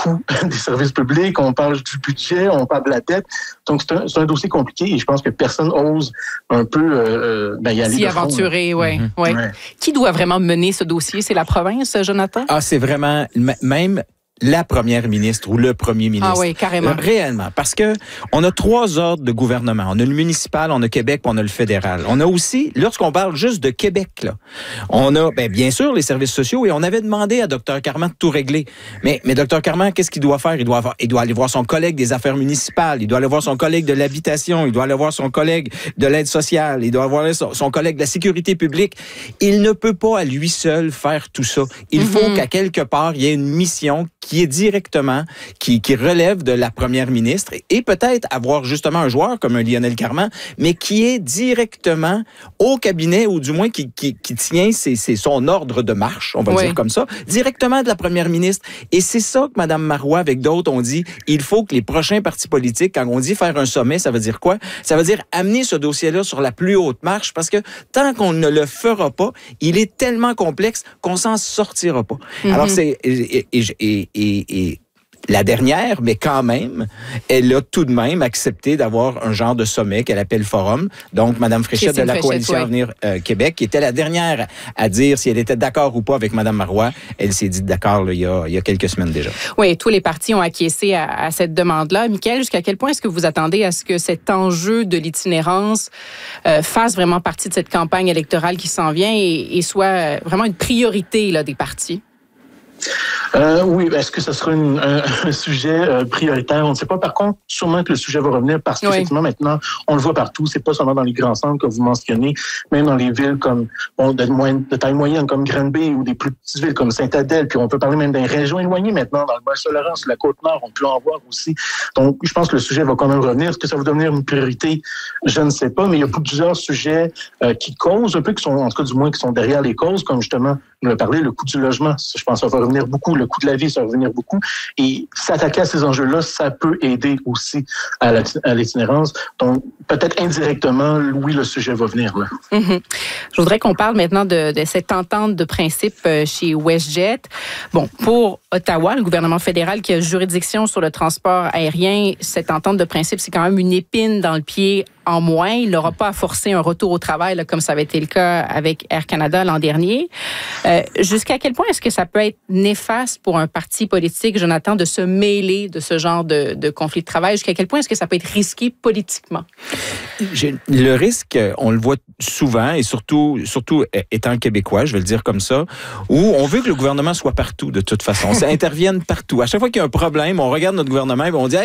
coût des services publics, on parle du budget, on parle de la dette. Donc, c'est un dossier compliqué et je pense que personne ose un peu y aller s'y aventurer, oui. Ouais. Qui doit vraiment mener ce dossier? C'est la province, Jonathan? C'est vraiment même la première ministre ou le premier ministre. Ah oui, carrément. Réellement. Parce que on a 3 ordres de gouvernement. On a le municipal, on a Québec, puis on a le fédéral. On a aussi, lorsqu'on parle juste de Québec, là, on a, bien sûr, les services sociaux et on avait demandé à Dr Carman de tout régler. Mais Dr Carman, qu'est-ce qu'il doit faire? Il doit aller voir son collègue des affaires municipales, il doit aller voir son collègue de l'habitation, il doit aller voir son collègue de l'aide sociale, il doit voir son collègue de la sécurité publique. Il ne peut pas à lui seul faire tout ça. Il faut qu'à quelque part, il y ait une mission qui est directement, qui relève de la première ministre et peut-être avoir justement un joueur comme un Lionel Carman, mais qui est directement au cabinet ou du moins qui tient son ordre de marche, on va dire comme ça, directement de la première ministre. Et c'est ça que Mme Marois, avec d'autres, ont dit, il faut que les prochains partis politiques, quand on dit faire un sommet, ça veut dire quoi? Ça veut dire amener ce dossier-là sur la plus haute marche parce que tant qu'on ne le fera pas, il est tellement complexe qu'on s'en sortira pas. Alors, c'est... Et la dernière, mais quand même, elle a tout de même accepté d'avoir un genre de sommet qu'elle appelle Forum. Donc, Mme Fréchette de la Coalition Avenir Québec, qui était la dernière à dire si elle était d'accord ou pas avec Mme Marois. Elle s'est dit d'accord il y a quelques semaines déjà. Oui, tous les partis ont acquiescé à cette demande-là. Michaël, jusqu'à quel point est-ce que vous attendez à ce que cet enjeu de l'itinérance fasse vraiment partie de cette campagne électorale qui s'en vient et soit vraiment une priorité là, des partis? Oui, est-ce que ce sera un sujet prioritaire? On ne sait pas. Par contre, sûrement que le sujet va revenir parce qu'effectivement, maintenant, on le voit partout. C'est pas seulement dans les grands centres que vous mentionnez, même dans les villes comme de taille moyenne comme Granby ou des plus petites villes comme Sainte-Adèle. Puis on peut parler même des régions éloignées maintenant, dans le Bas-Saint-Laurent, sur la Côte-Nord, on peut en voir aussi. Donc, je pense que le sujet va quand même revenir. Est-ce que ça va devenir une priorité? Je ne sais pas, mais il y a plusieurs sujets qui causent un peu, qui sont, en tout cas du moins, qui sont derrière les causes, comme justement, on a parlé, le coût du logement. Je pense que ça va revenir beaucoup. Le coût de la vie, ça va revenir beaucoup. Et s'attaquer à ces enjeux-là, ça peut aider aussi à l'itinérance. Donc, peut-être indirectement, oui, le sujet va venir là. Je voudrais qu'on parle maintenant de cette entente de principe chez WestJet. Bon, pour Ottawa, le gouvernement fédéral qui a juridiction sur le transport aérien, cette entente de principe, c'est quand même une épine dans le pied en moins. Il n'aura pas à forcer un retour au travail, là, comme ça avait été le cas avec Air Canada l'an dernier. Jusqu'à quel point est-ce que ça peut être néfaste pour un parti politique, Jonathan, de se mêler de ce genre de conflit de travail? Jusqu'à quel point est-ce que ça peut être risqué politiquement? Le risque, on le voit souvent, et surtout étant québécois, je vais le dire comme ça, où on veut que le gouvernement soit partout, de toute façon. Ça intervienne partout. À chaque fois qu'il y a un problème, on regarde notre gouvernement et on dit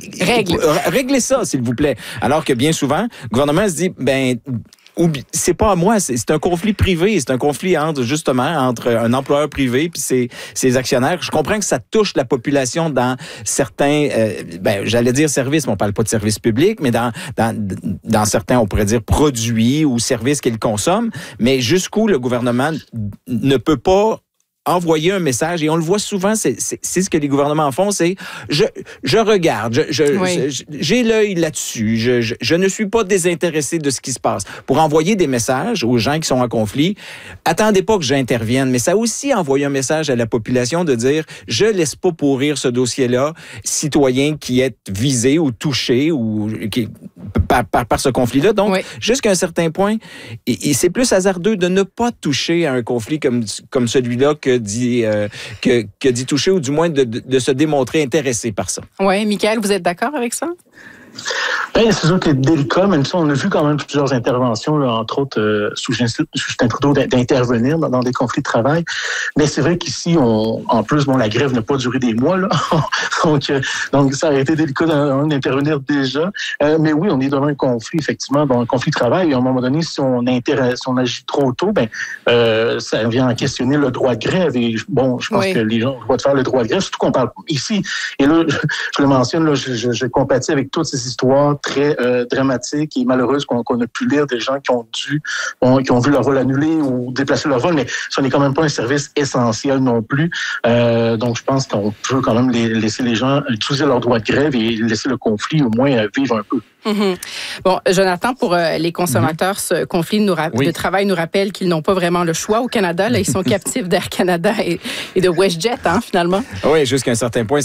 réglez ça, s'il vous plaît. Alors que bien souvent, le gouvernement se dit, c'est pas à moi, c'est un conflit privé, c'est un conflit entre un employeur privé puis ses actionnaires. Je comprends que ça touche la population dans certains, j'allais dire services, mais on parle pas de services publics, mais dans certains, on pourrait dire produits ou services qu'ils consomment, mais jusqu'où le gouvernement ne peut pas envoyer un message, et on le voit souvent, c'est ce que les gouvernements font, c'est je regarde, j'ai l'œil là-dessus, je ne suis pas désintéressé de ce qui se passe. Pour envoyer des messages aux gens qui sont en conflit, attendez pas que j'intervienne, mais ça a aussi envoyé un message à la population de dire, je laisse pas pourrir ce dossier-là, citoyen qui est visé ou touché ou par ce conflit-là. Donc, jusqu'à un certain point, et c'est plus hasardeux de ne pas toucher à un conflit comme celui-là que dit toucher, ou du moins de se démontrer intéressé par ça. Oui, Michaël, vous êtes d'accord avec ça? C'est sûr que c'est délicat, même si on a vu quand même plusieurs interventions, là, entre autres sous Justin Trudeau, d'intervenir dans des conflits de travail. Mais c'est vrai qu'ici, en plus, la grève n'a pas duré des mois, là. donc, ça a été délicat d'intervenir déjà. Mais oui, on est devant un conflit, effectivement, dans un conflit de travail. Et à un moment donné, si on agit trop tôt, ça vient à questionner le droit de grève. Et je pense que les gens ont le droit de faire le droit de grève, surtout qu'on parle ici. Et là, je le mentionne, là, je compatis avec toutes ces histoires très dramatiques et malheureuses qu'on a pu lire, des gens qui ont vu leur vol annulé ou déplacer leur vol, mais ce n'est quand même pas un service essentiel non plus. Donc, je pense qu'on peut quand même laisser les gens utiliser leur droit de grève et laisser le conflit au moins vivre un peu. Bon, Jonathan, pour les consommateurs, ce conflit de travail nous rappelle qu'ils n'ont pas vraiment le choix au Canada. Là, ils sont captifs d'Air Canada et de WestJet, finalement. Oui, jusqu'à un certain point.